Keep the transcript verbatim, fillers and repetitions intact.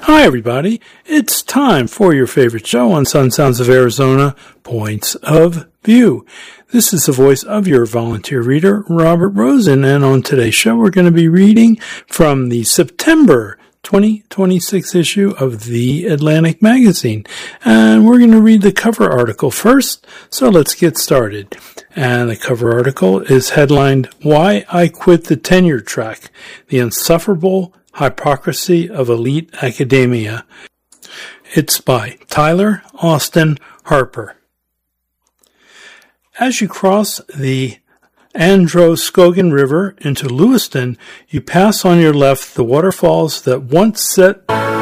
Hi, everybody. It's time for your favorite show on Sun Sounds of Arizona, Points of View. This is the voice of your volunteer reader, Robert Rosen, and on today's show, we're going to be reading from the September twenty twenty-six issue of The Atlantic Magazine. And we're going to read the cover article first, so let's get started. And the cover article is headlined, Why I Quit the Tenure Track, The Insufferable Hypocrisy of Elite Academia. It's by Tyler Austin Harper. As you cross the Androscoggin River into Lewiston, you pass on your left the waterfalls that once set